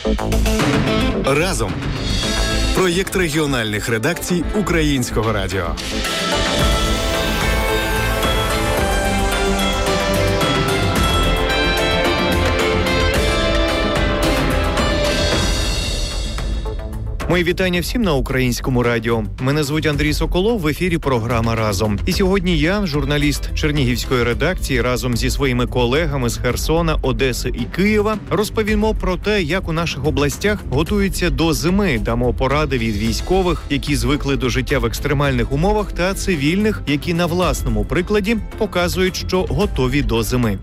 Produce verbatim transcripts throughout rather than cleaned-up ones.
Разом. Проєкт регіональних редакцій Українського радіо. Мої вітання всім на Українському радіо. Мене звуть Андрій Соколов, в ефірі програма «Разом». І сьогодні я, журналіст Чернігівської редакції, разом зі своїми колегами з Херсона, Одеси і Києва розповімо про те, як у наших областях готуються до зими, дамо поради від військових, які звикли до життя в екстремальних умовах, та цивільних, які на власному прикладі показують, що готові до зими.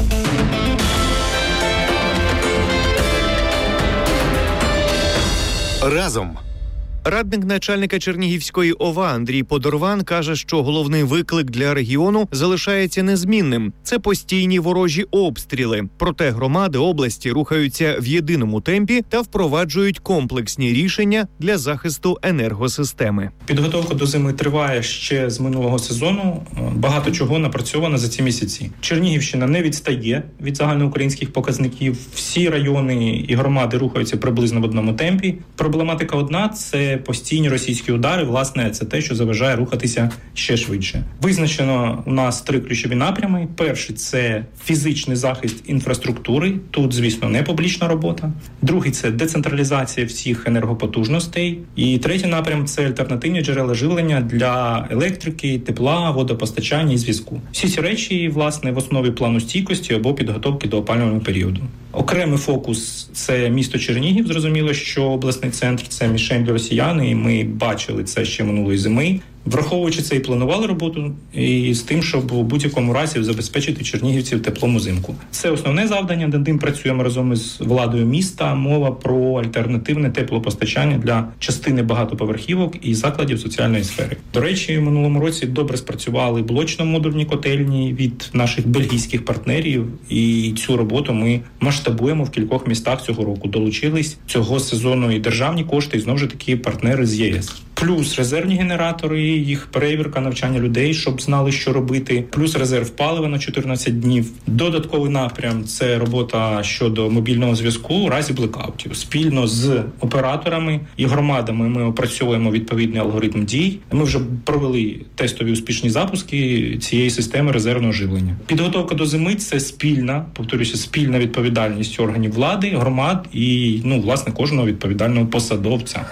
Разом. Радник начальника Чернігівської ОВА Андрій Подорван каже, що головний виклик для регіону залишається незмінним – це постійні ворожі обстріли. Проте громади області рухаються в єдиному темпі та впроваджують комплексні рішення для захисту енергосистеми. Підготовка до зими триває ще з минулого сезону. Багато чого напрацьовано за ці місяці. Чернігівщина не відстає від загальноукраїнських показників. Всі райони і громади рухаються приблизно в одному темпі. Проблематика одна – це постійні російські удари, власне, це те, що заважає рухатися ще швидше. Визначено у нас три ключові напрями. Перший – це фізичний захист інфраструктури. Тут, звісно, не публічна робота. Другий – це децентралізація всіх енергопотужностей. І третій напрям – це альтернативні джерела живлення для електрики, тепла, водопостачання і зв'язку. Всі ці речі, власне, в основі плану стійкості або підготовки до опалювального періоду. Окремий фокус – це місто Чернігів. Зрозуміло, що обласний центр – це мішень для росіян, і ми бачили це ще минулої зими. Враховуючи це, і планували роботу, і з тим, щоб у будь-якому разі забезпечити чернігівців теплом узимку. Це основне завдання, над ним працюємо разом із владою міста. Мова про альтернативне теплопостачання для частини багатоповерхівок і закладів соціальної сфери. До речі, в минулому році добре спрацювали блочно-модульні котельні від наших бельгійських партнерів, і цю роботу ми масштабуємо в кількох містах цього року. Долучились цього сезону і державні кошти, і знову ж таки партнери з ЄС. Плюс резервні генератори, їх перевірка, навчання людей, щоб знали, що робити. Плюс резерв палива на чотирнадцять днів. Додатковий напрям – це робота щодо мобільного зв'язку у разі блекаутів. Спільно з операторами і громадами ми опрацьовуємо відповідний алгоритм дій. Ми вже провели тестові успішні запуски цієї системи резервного живлення. Підготовка до зими – це спільна, повторюся, спільна відповідальність органів влади, громад і, ну, власне, кожного відповідального посадовця.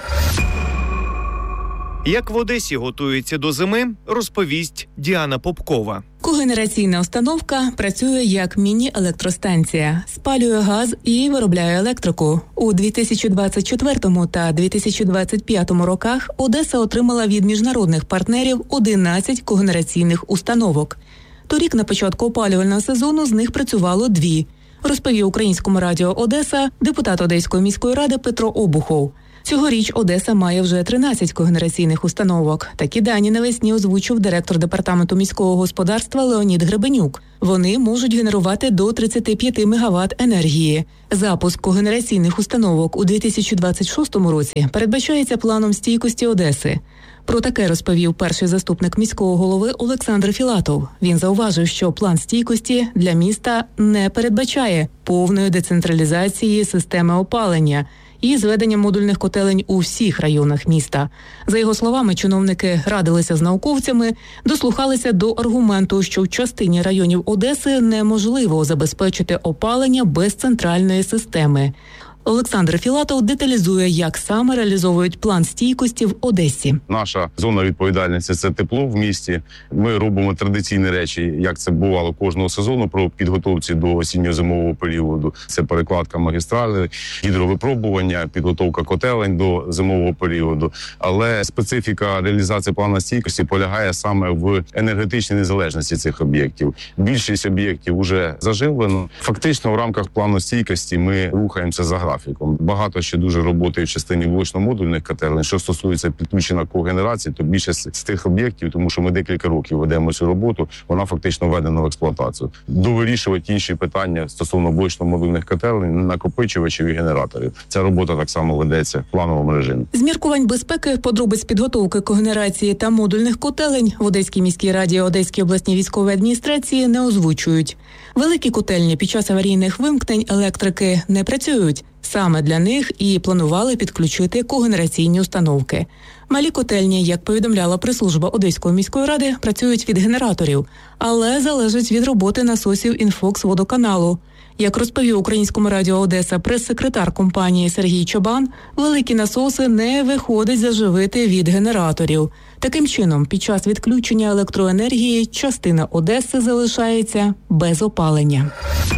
Як в Одесі готується до зими, розповість Діана Попкова. Когенераційна установка працює як міні-електростанція, спалює газ і виробляє електрику. У дві тисячі двадцять четвертому та дві тисячі двадцять п'ятому роках Одеса отримала від міжнародних партнерів одинадцять когенераційних установок. Торік на початку опалювального сезону з них працювало дві, розповів Українському радіо Одеса депутат Одеської міської ради Петро Обухов. Цьогоріч Одеса має вже тринадцять когенераційних установок. Такі дані навесні озвучив директор департаменту міського господарства Леонід Гребенюк. Вони можуть генерувати до тридцять п'ять мегаватт енергії. Запуск когенераційних установок у дві тисячі двадцять шостому році передбачається планом стійкості Одеси. Про таке розповів перший заступник міського голови Олександр Філатов. Він зауважив, що план стійкості для міста не передбачає повної децентралізації системи опалення і зведення модульних котелень у всіх районах міста. За його словами, чиновники радилися з науковцями, дослухалися до аргументу, що в частині районів Одеси неможливо забезпечити опалення без центральної системи. Олександр Філатов деталізує, як саме реалізовують план стійкості в Одесі. Наша зона відповідальності – це тепло в місті. Ми робимо традиційні речі, як це бувало кожного сезону, про підготовці до осінньо-зимового періоду. Це перекладка магістралі, гідровипробування, підготовка котелень до зимового періоду. Але специфіка реалізації плану стійкості полягає саме в енергетичній незалежності цих об'єктів. Більшість об'єктів вже заживлено. Фактично в рамках плану стійкості ми рухаємося за графіком. Багато ще дуже роботи в частині блочно-модульних котелень. Що стосується підключення когенерації, то більшість з тих об'єктів, тому що ми декілька років ведемо цю роботу, вона фактично введена в експлуатацію. Довирішувати інші питання стосовно блочно-модульних котелень, накопичувачів і генераторів. Ця робота так само ведеться в плановому режимі. З міркувань безпеки, подробиць підготовки когенерації та модульних котелень в Одеській міській раді Одеській обласній військовій адміністрації не озвучують. Великі котельні під час аварійних вимкнень електрики не працюють. Саме для них і планували підключити когенераційні установки. Малі котельні, як повідомляла прес-служба Одеської міської ради, працюють від генераторів, але залежать від роботи насосів інфокс-водоканалу. Як розповів Українському радіо Одеса прес-секретар компанії Сергій Чобан, великі насоси не виходить заживити від генераторів. Таким чином, під час відключення електроенергії частина Одеси залишається без опалення.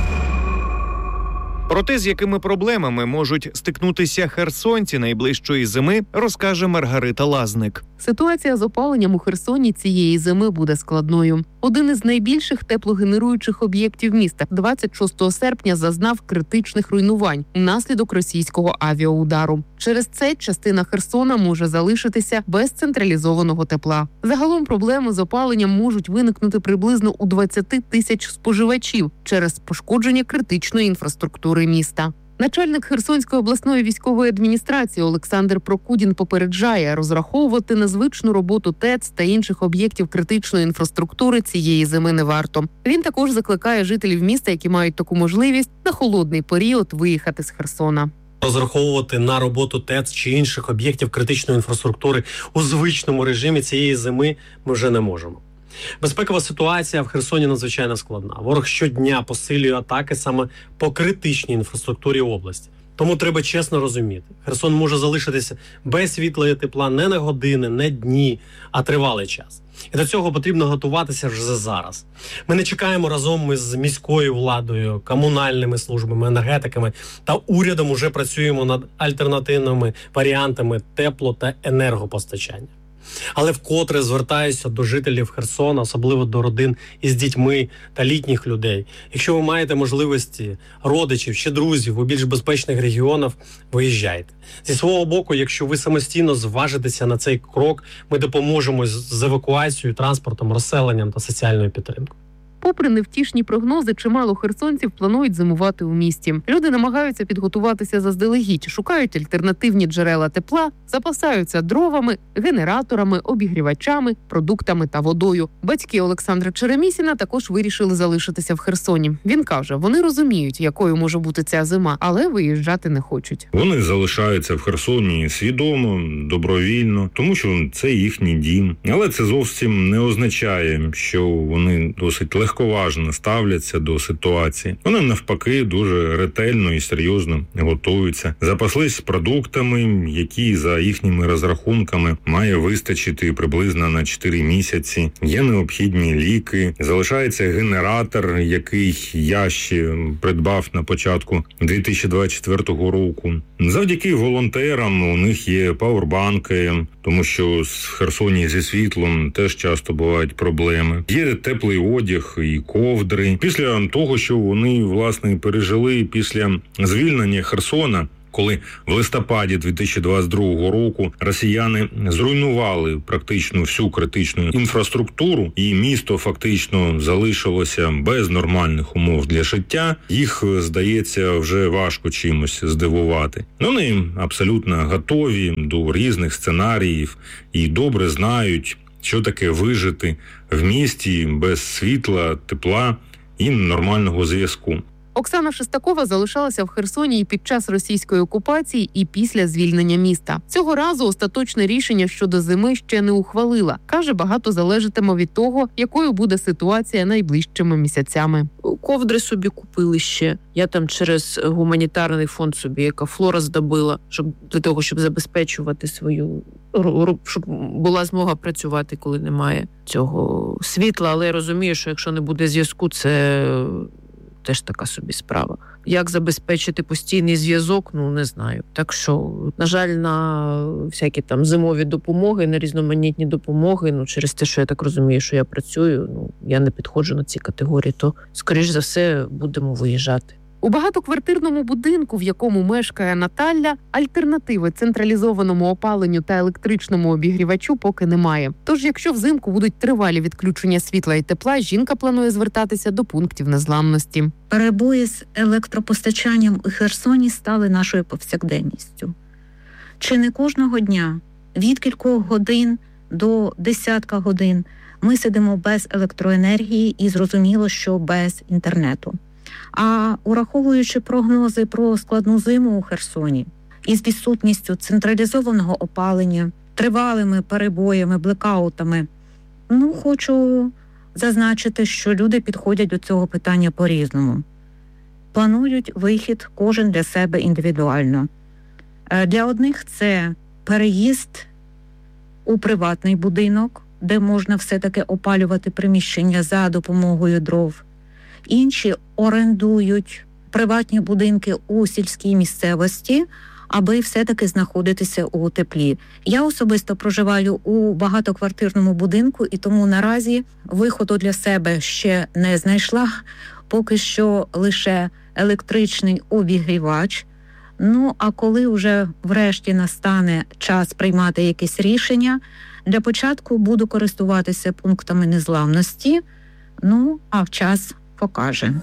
Про те, з якими проблемами можуть стикнутися херсонці найближчої зими, розкаже Маргарита Лазник. Ситуація з опаленням у Херсоні цієї зими буде складною. Один із найбільших теплогенеруючих об'єктів міста двадцять шостого серпня зазнав критичних руйнувань внаслідок російського авіаудару. Через це частина Херсона може залишитися без централізованого тепла. Загалом проблеми з опаленням можуть виникнути приблизно у двадцять тисяч споживачів через пошкодження критичної інфраструктури міста. Начальник Херсонської обласної військової адміністрації Олександр Прокудін попереджає, розраховувати на звичну роботу ТЕЦ та інших об'єктів критичної інфраструктури цієї зими не варто. Він також закликає жителів міста, які мають таку можливість, на холодний період виїхати з Херсона. Розраховувати на роботу ТЕЦ чи інших об'єктів критичної інфраструктури у звичному режимі цієї зими ми вже не можемо. Безпекова ситуація в Херсоні надзвичайно складна. Ворог щодня посилює атаки саме по критичній інфраструктурі області. Тому треба чесно розуміти, Херсон може залишитися без світла і тепла не на години, не дні, а тривалий час. І до цього потрібно готуватися вже зараз. Ми не чекаємо разом із міською владою, комунальними службами, енергетиками та урядом уже працюємо над альтернативними варіантами тепло- та енергопостачання. Але вкотре звертаюся до жителів Херсона, особливо до родин із дітьми та літніх людей. Якщо ви маєте можливості родичів чи друзів у більш безпечних регіонах, виїжджайте. Зі свого боку, якщо ви самостійно зважитеся на цей крок, ми допоможемо з евакуацією, транспортом, розселенням та соціальною підтримкою. Попри невтішні прогнози, чимало херсонців планують зимувати у місті. Люди намагаються підготуватися заздалегідь, шукають альтернативні джерела тепла, запасаються дровами, генераторами, обігрівачами, продуктами та водою. Батьки Олександра Черемісіна також вирішили залишитися в Херсоні. Він каже, вони розуміють, якою може бути ця зима, але виїжджати не хочуть. Вони залишаються в Херсоні свідомо, добровільно, тому що це їхній дім. Але це зовсім не означає, що вони досить легко легковажно ставляться до ситуації. Вони навпаки дуже ретельно і серйозно готуються. Запаслись продуктами, які за їхніми розрахунками має вистачити приблизно на чотири місяці. Є необхідні ліки. Залишається генератор, який я ще придбав на початку дві тисячі двадцять четвертого року. Завдяки волонтерам у них є павербанки, тому що в Херсоні зі світлом теж часто бувають проблеми. Є теплий одяг і ковдри. Після того, що вони, власне, пережили після звільнення Херсона, коли в листопаді дві тисячі двадцять другого року росіяни зруйнували практично всю критичну інфраструктуру, і місто фактично залишилося без нормальних умов для життя, їх, здається, вже важко чимось здивувати. Вони абсолютно готові до різних сценаріїв і добре знають, що таке вижити в місті без світла, тепла і нормального зв'язку. Оксана Шестакова залишалася в Херсоні і під час російської окупації, і після звільнення міста. Цього разу остаточне рішення щодо зими ще не ухвалила. Каже, багато залежатиме від того, якою буде ситуація найближчими місяцями. Ковдри собі купили ще. Я там через гуманітарний фонд собі екофлора здобила, щоб для того, щоб забезпечувати свою, щоб була змога працювати, коли немає цього світла. Але я розумію, що якщо не буде зв'язку, це теж така собі справа. Як забезпечити постійний зв'язок, ну, не знаю. Так що, на жаль, на всякі там зимові допомоги, на різноманітні допомоги, ну, через те, що я так розумію, що я працюю, ну, я не підходжу на ці категорії, то, скоріш за все, будемо виїжджати. У багатоквартирному будинку, в якому мешкає Наталя, альтернативи централізованому опаленню та електричному обігрівачу поки немає. Тож, якщо взимку будуть тривалі відключення світла і тепла, жінка планує звертатися до пунктів незламності. Перебої з електропостачанням у Херсоні стали нашою повсякденністю. Чи не кожного дня, від кількох годин до десятка годин, ми сидимо без електроенергії і, зрозуміло, що без інтернету. А ураховуючи прогнози про складну зиму у Херсоні із відсутністю централізованого опалення, тривалими перебоями, блекаутами, ну, хочу зазначити, що люди підходять до цього питання по-різному. Планують вихід кожен для себе індивідуально. Для одних це переїзд у приватний будинок, де можна все-таки опалювати приміщення за допомогою дров. Інші орендують приватні будинки у сільській місцевості, аби все-таки знаходитися у теплі. Я особисто проживаю у багатоквартирному будинку, і тому наразі виходу для себе ще не знайшла. Поки що лише електричний обігрівач. Ну, а коли вже врешті настане час приймати якісь рішення, для початку буду користуватися пунктами незламності, ну, а час покаже.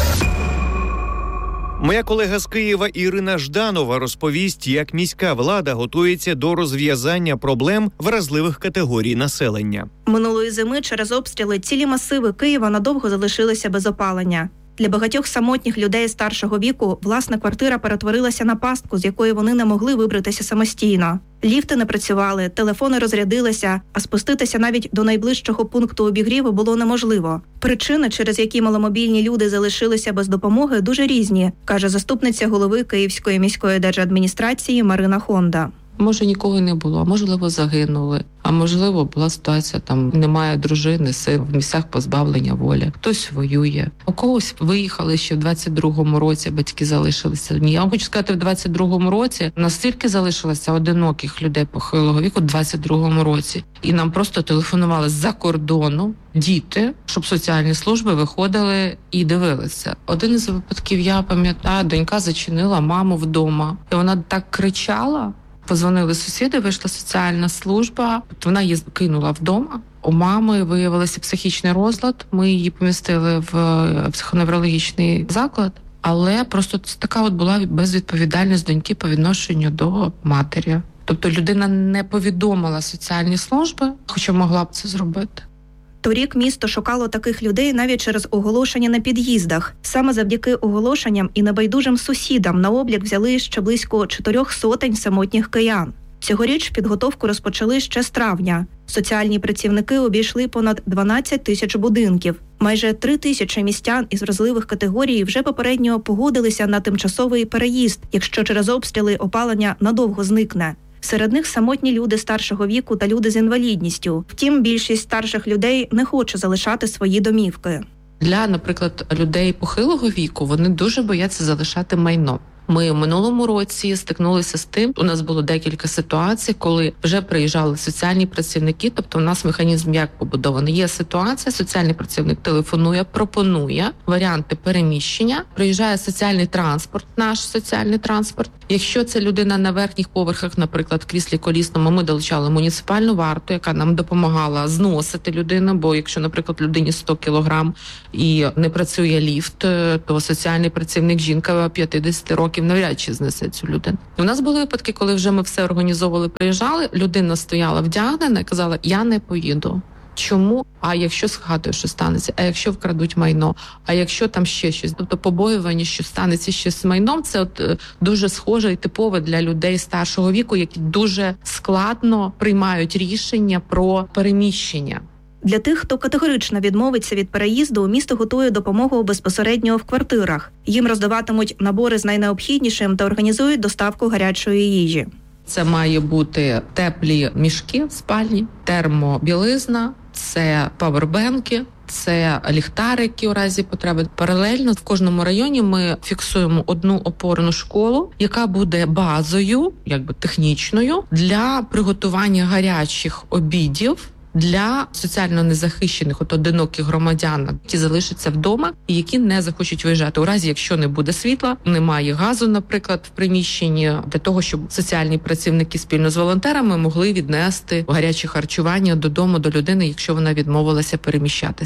Моя колега з Києва Ірина Жданова розповість, як міська влада готується до розв'язання проблем вразливих категорій населення. Минулої зими через обстріли цілі масиви Києва надовго залишилися без опалення. Для багатьох самотніх людей старшого віку власна квартира перетворилася на пастку, з якої вони не могли вибратися самостійно. Ліфти не працювали, телефони розрядилися, а спуститися навіть до найближчого пункту обігріву було неможливо. Причини, через які маломобільні люди залишилися без допомоги, дуже різні, каже заступниця голови Київської міської держадміністрації Марина Хонда. Може, нікого не було, а можливо, загинули. А можливо, була ситуація, там немає дружини, син, в місцях позбавлення волі. Хтось воює. У когось виїхали ще в двадцять другому році, батьки залишилися одні. Я вам хочу сказати, в двадцять другому році настільки залишилося одиноких людей похилого віку, в двадцять другому році. І нам просто телефонували з-за кордону діти, щоб соціальні служби виходили і дивилися. Один із випадків, я пам'ятаю, донька зачинила маму вдома. І вона так кричала. Позвонили сусіди, вийшла соціальна служба, вона її кинула вдома. У мами виявився психічний розлад, ми її помістили в психоневрологічний заклад, але просто така от була безвідповідальність доньки по відношенню до матері. Тобто людина не повідомила соціальні служби, хоча могла б це зробити. Торік місто шукало таких людей навіть через оголошення на під'їздах. Саме завдяки оголошенням і небайдужим сусідам на облік взяли ще близько чотирьох сотень самотніх киян. Цьогоріч підготовку розпочали ще з травня. Соціальні працівники обійшли понад дванадцять тисяч будинків. Майже три тисячі містян із вразливих категорій вже попередньо погодилися на тимчасовий переїзд, якщо через обстріли опалення надовго зникне. Серед них самотні люди старшого віку та люди з інвалідністю. Втім, більшість старших людей не хоче залишати свої домівки. Для, наприклад, людей похилого віку вони дуже бояться залишати майно. Ми в минулому році стикнулися з тим, у нас було декілька ситуацій, коли вже приїжджали соціальні працівники, тобто у нас механізм як побудований. Є ситуація, соціальний працівник телефонує, пропонує варіанти переміщення, приїжджає соціальний транспорт, наш соціальний транспорт. Якщо це людина на верхніх поверхах, наприклад, в кріслі колісному, ми долучали муніципальну варту, яка нам допомагала зносити людину, бо якщо, наприклад, людині сто кілограм і не працює ліфт, то соціальний працівник, жінка п'ятдесят років, навряд чи знесе цю людину. І у нас були випадки, коли вже ми все організовували, приїжджали, людина стояла вдягнена і казала, я не поїду. Чому? А якщо з хатою що станеться? А якщо вкрадуть майно? А якщо там ще щось? Тобто побоювання, що станеться щось з майном, це от дуже схоже і типове для людей старшого віку, які дуже складно приймають рішення про переміщення. Для тих, хто категорично відмовиться від переїзду, місто готує допомогу безпосередньо в квартирах. Їм роздаватимуть набори з найнеобхіднішим та організують доставку гарячої їжі. Це має бути теплі мішки в спальні, термобілизна, це павербенки, це ліхтарики у разі потреби. Паралельно в кожному районі ми фіксуємо одну опорну школу, яка буде базою, якби технічною, для приготування гарячих обідів для соціально незахищених, от одиноких громадян, які залишаться вдома і які не захочуть виїжджати. У разі, якщо не буде світла, немає газу, наприклад, в приміщенні, для того, щоб соціальні працівники спільно з волонтерами могли віднести гаряче харчування додому до людини, якщо вона відмовилася переміщатися.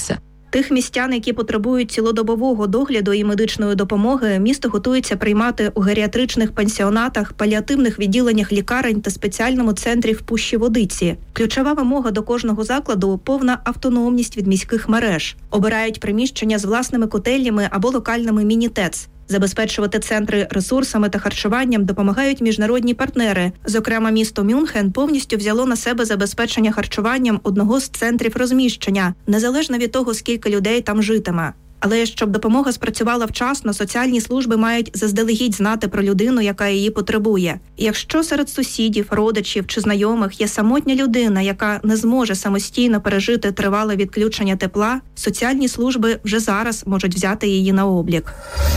Тих містян, які потребують цілодобового догляду і медичної допомоги, місто готується приймати у геріатричних пансіонатах, паліативних відділеннях лікарень та спеціальному центрі в Пущі-Водиці. Ключова вимога до кожного закладу – повна автономність від міських мереж. Обирають приміщення з власними котельнями або локальними міні-ТЕЦ. Забезпечувати центри ресурсами та харчуванням допомагають міжнародні партнери. Зокрема, місто Мюнхен повністю взяло на себе забезпечення харчуванням одного з центрів розміщення, незалежно від того, скільки людей там житиме. Але щоб допомога спрацювала вчасно, соціальні служби мають заздалегідь знати про людину, яка її потребує. І якщо серед сусідів, родичів чи знайомих є самотня людина, яка не зможе самостійно пережити тривале відключення тепла, соціальні служби вже зараз можуть взяти її на облік.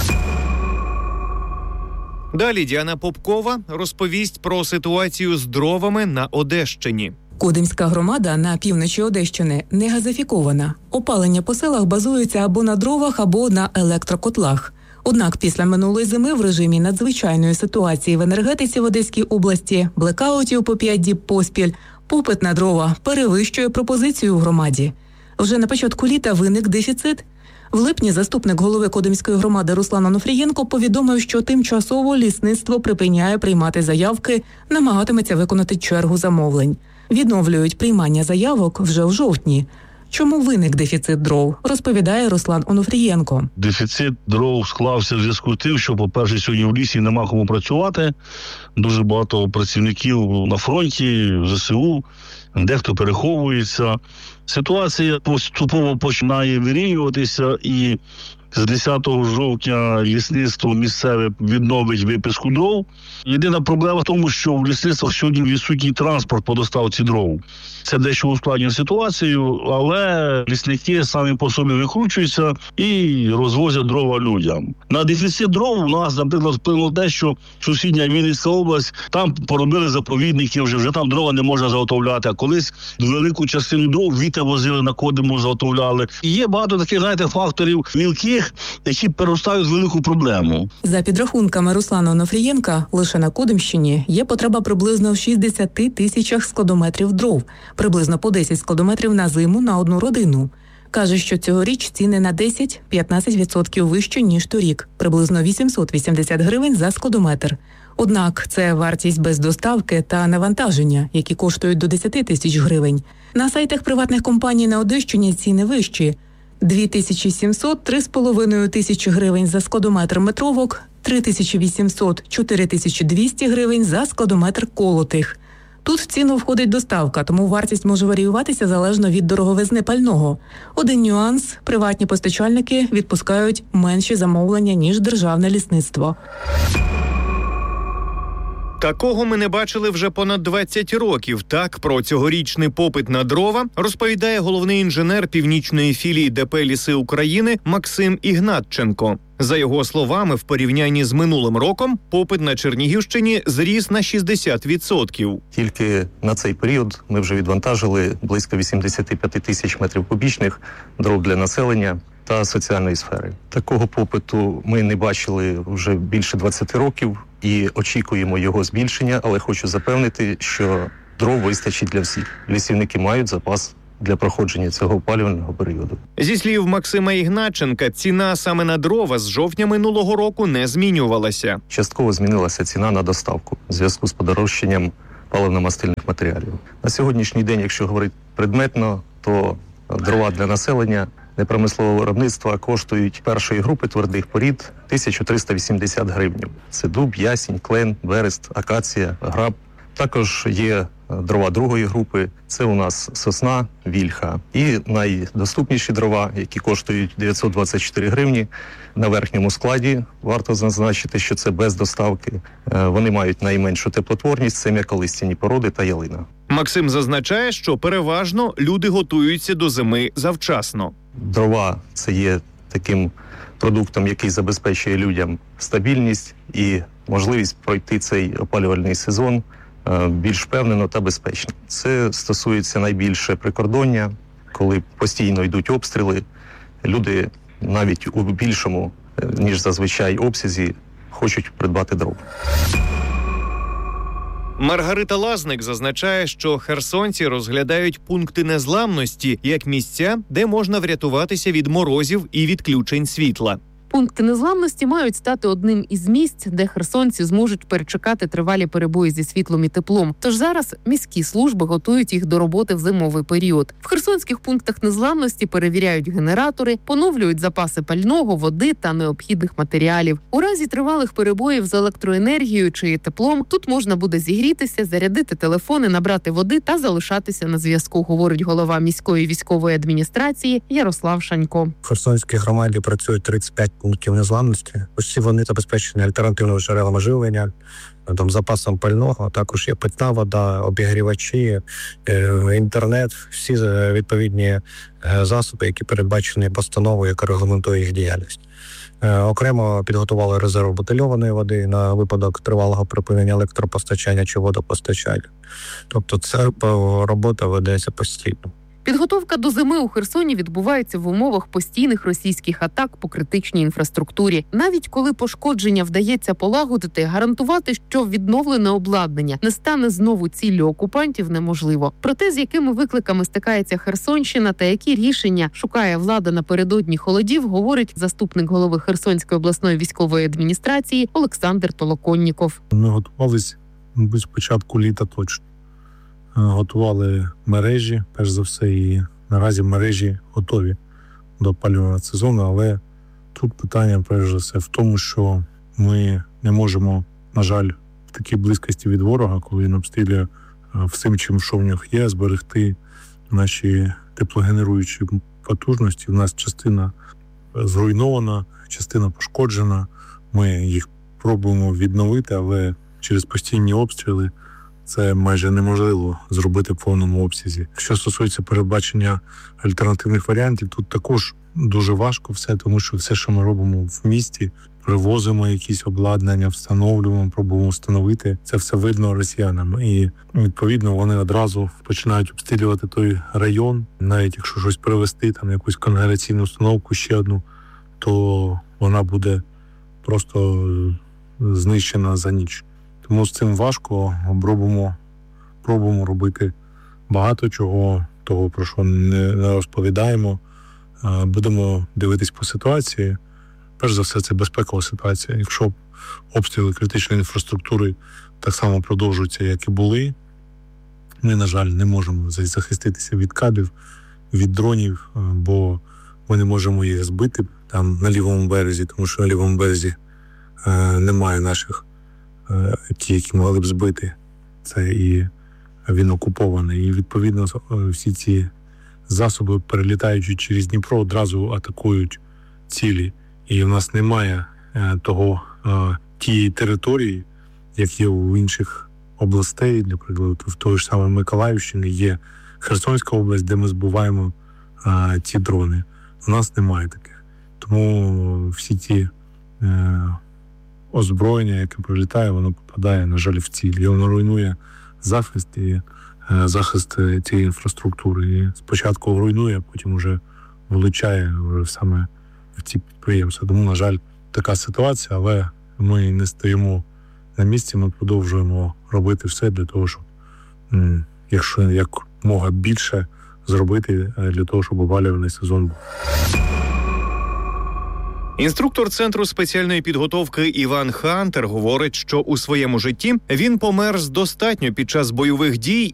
Далі Діана Попкова розповість про ситуацію з дровами на Одещині. Кодимська громада на півночі Одещини не газифікована. Опалення по селах базується або на дровах, або на електрокотлах. Однак після минулої зими в режимі надзвичайної ситуації в енергетиці в Одеській області, блекаутів по п'ять діб поспіль, попит на дрова перевищує пропозицію в громаді. Вже на початку літа виник дефіцит. В липні заступник голови Кодимської громади Руслан Онуфрієнко повідомив, що тимчасово лісництво припиняє приймати заявки, намагатиметься виконати чергу замовлень. Відновлюють приймання заявок вже в жовтні. Чому виник дефіцит дров, розповідає Руслан Онуфрієнко. Дефіцит дров склався в зв'язку з тим, що, по-перше, сьогодні в лісі нема кому працювати. Дуже багато працівників на фронті, в ЗСУ, дехто переховується. Ситуація поступово починає вирівнюватися, і з десятого жовтня лісництво місцеве відновить виписку дров. Єдина проблема в тому, що в лісництвах сьогодні відсутній транспорт по доставці дров. Це дещо ускладнює ситуацію, але лісники самі по собі викручуються і розвозять дрова людям. На дефіцит дров у нас, наприклад, вплинуло те, що сусідня Вінницька область, там поробили заповідники, вже, вже там дрова не можна заготовляти. А колись велику частину дров віта возили на Кодиму, заготовляли. І є багато таких, знаєте, факторів мілких, які переростають в велику проблему. За підрахунками Руслана Онуфрієнка, лише на Кодимщині є потреба приблизно в шістдесят тисячах складометрів дров, приблизно по десять складометрів на зиму на одну родину. Каже, що цьогоріч ціни на десять-п'ятнадцять відсотків вище, ніж торік, приблизно вісімсот вісімдесят гривень за складометр. Однак це вартість без доставки та навантаження, які коштують до десять тисяч гривень. На сайтах приватних компаній на Одещині ціни вищі – дві тисячі сімсот - три з половиною тисячі гривень за складометр метровок, три тисячі вісімсот - чотири тисячі двісті гривень за складометр колотих. Тут в ціну входить доставка, тому вартість може варіюватися залежно від дороговизни пального. Один нюанс – приватні постачальники відпускають менші замовлення, ніж державне лісництво. Такого ми не бачили вже понад двадцять років. Так, про цьогорічний попит на дрова розповідає головний інженер північної філії ДП «Ліси України» Максим Ігнатченко. За його словами, в порівнянні з минулим роком попит на Чернігівщині зріс на шістдесят відсотків. Тільки на цей період ми вже відвантажили близько вісімдесят п'ять тисяч метрів кубічних дров для населення та соціальної сфери. Такого попиту ми не бачили вже більше двадцять років і очікуємо його збільшення, але хочу запевнити, що дров вистачить для всіх. Лісівники мають запас для проходження цього опалювального періоду. Зі слів Максима Ігнатченка, ціна саме на дрова з жовтня минулого року не змінювалася. Частково змінилася ціна на доставку в зв'язку з подорожчанням паливно-мастильних матеріалів. На сьогоднішній день, якщо говорити предметно, то дрова для населення непромислового виробництва коштують першої групи твердих порід тисячу триста вісімдесят гривень. Це дуб, ясінь, клен, верест, акація, граб. Також є дрова другої групи, це у нас сосна, вільха. І найдоступніші дрова, які коштують дев'ятсот двадцять чотири гривні, на верхньому складі. Варто зазначити, що це без доставки. Вони мають найменшу теплотворність, це м'яколистяні породи та ялина. Максим зазначає, що переважно люди готуються до зими завчасно. Дрова – це є таким продуктом, який забезпечує людям стабільність і можливість пройти цей опалювальний сезон більш впевнено та безпечно. Це стосується найбільше прикордоння, коли постійно йдуть обстріли. Люди навіть у більшому, ніж зазвичай, обсязі хочуть придбати дров. Маргарита Лазник зазначає, що херсонці розглядають пункти незламності як місця, де можна врятуватися від морозів і відключень світла. Пункти незламності мають стати одним із місць, де херсонці зможуть перечекати тривалі перебої зі світлом і теплом. Тож зараз міські служби готують їх до роботи в зимовий період. В херсонських пунктах незламності перевіряють генератори, поновлюють запаси пального, води та необхідних матеріалів. У разі тривалих перебоїв з електроенергією чи теплом тут можна буде зігрітися, зарядити телефони, набрати води та залишатися на зв'язку, говорить голова міської військової адміністрації Ярослав Шанько. В Херсонській громаді працюють тридцять п'ять пунктів незламності. Усі вони забезпечені альтернативними джерелами живлення, там, запасом пального, також є питна вода, обігрівачі, е, інтернет, всі відповідні е, засоби, які передбачені постановою, яка регламентує їх діяльність. Е, окремо підготували резерв бутильованої води на випадок тривалого припинення електропостачання чи водопостачання. Тобто ця робота ведеться постійно. Підготовка до зими у Херсоні відбувається в умовах постійних російських атак по критичній інфраструктурі. Навіть коли пошкодження вдається полагодити, гарантувати, що відновлене обладнання не стане знову ціллю окупантів, неможливо. Про те, з якими викликами стикається Херсонщина та які рішення шукає влада напередодні холодів, говорить заступник голови Херсонської обласної військової адміністрації Олександр Толоконніков. Ми готувалися з початку літа точно. Готували мережі, перш за все, і наразі мережі готові до опалювального сезону, але тут питання, перш за все, в тому, що ми не можемо, на жаль, в такій близькості від ворога, коли він обстрілює всім, чим що в нього є, зберегти наші теплогенеруючі потужності. У нас частина зруйнована, частина пошкоджена, ми їх пробуємо відновити, але через постійні обстріли це майже неможливо зробити в повному обсязі. Що стосується передбачення альтернативних варіантів, тут також дуже важко все, тому що все, що ми робимо в місті, привозимо якісь обладнання, встановлюємо, пробуємо встановити, це все видно росіянам. І, відповідно, вони одразу починають обстрілювати той район. Навіть якщо щось привезти, там якусь конгрегаційну установку, ще одну, то вона буде просто знищена за ніч. Тому з цим важко, пробуємо, пробуємо робити багато чого, того, про що не розповідаємо. Будемо дивитись по ситуації. Перш за все, це безпекова ситуація. Якщо обстріли критичної інфраструктури так само продовжуються, як і були, ми, на жаль, не можемо захиститися від кабів, від дронів, бо ми не можемо їх збити там на лівому березі, тому що на лівому березі е, немає наших ті, які могли б збити це, і він окупований. І, відповідно, всі ці засоби, перелітаючи через Дніпро, одразу атакують цілі. І в нас немає того, тієї території, як є у інших областей, наприклад, в той ж самій Миколаївщині є Херсонська область, де ми збиваємо ці дрони. У нас немає таких. Тому всі ті озброєння, яке прилітає, воно попадає, на жаль, в ціль. І воно руйнує захист і е, захист цієї інфраструктури. І спочатку руйнує, а потім вже влучає вже саме в ці підприємства. Тому, на жаль, така ситуація, але ми не стоїмо на місці, ми продовжуємо робити все для того, щоб, м, якщо як мога більше зробити для того, щоб опалювальний сезон був. Інструктор Центру спеціальної підготовки Іван Хантер говорить, що у своєму житті він померз достатньо під час бойових дій